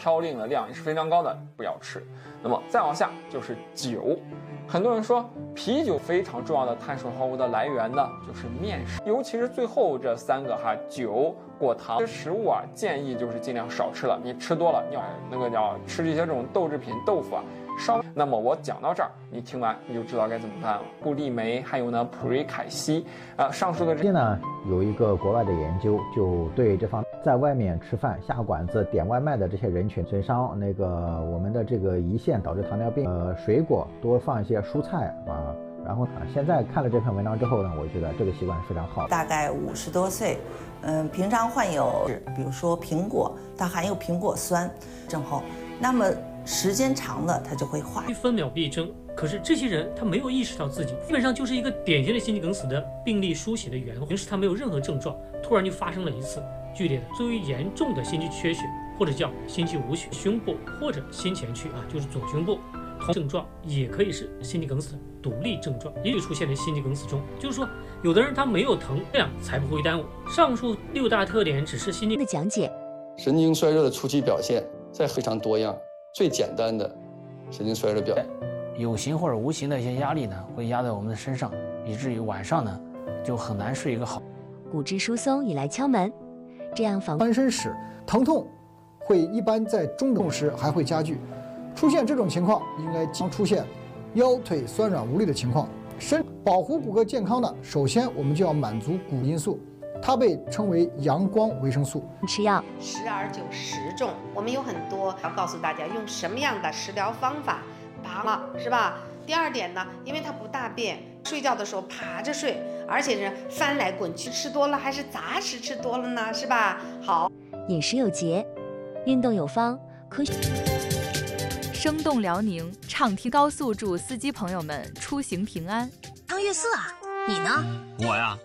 嘌呤的量也是非常高的，不要吃。那么再往下就是酒，很多人说啤酒非常重要的碳水化合物的来源呢就是面食，尤其是最后这3个酒、果糖这食物建议就是尽量少吃了。你吃多了，你要吃这些这种豆制品、豆腐那么我讲到这儿，你听完你就知道该怎么办了。布利梅还有普瑞凯西上述的这些呢，有一个国外的研究，就对这方面在外面吃饭、下馆子、点外卖的这些人群，损伤我们的这个胰腺，导致糖尿病。水果多放一些蔬菜然后现在看了这篇文章之后呢，我觉得这个习惯是非常好的。 大概50多岁，平常患有比如说苹果，它含有苹果酸症候，那么时间长了它就会坏， 分秒必争。可是这些人他没有意识到自己基本上就是一个典型的心肌梗死的病例书写的原话，平时他没有任何症状，突然就发生了一次剧烈的、最为严重的心肌缺血，或者叫心肌无血，胸部或者心前区就是左胸部。同症状也可以是心肌梗死的独立症状，也许出现在心肌梗死中。就是说，有的人他没有疼，这样才不会耽误。上述6大特点只是心肌的讲解。 神经衰弱的初期表现在非常多样，最简单的神经衰弱表现， 有形或者无形的一些压力呢，会压在我们的身上，以至于晚上呢就很难睡一个好。 骨质疏松已来敲门，这样翻身时疼痛会一般在中等时还会加剧。出现这种情况，应该经常出现腰腿酸软无力的情况。保护骨骼健康呢，首先我们就要满足骨因素，它被称为阳光维生素。 吃药时而就时重，我们有很多要告诉大家用什么样的食疗方法，是吧？第二点呢，因为它不大便，睡觉的时候趴着睡，而且是翻来滚去，吃多了还是杂食吃多了呢，是吧？好， 饮食有节，运动有方，科学。 生动辽宁，畅听高速祝司机朋友们出行平安。 趟月色你呢？ 我呀，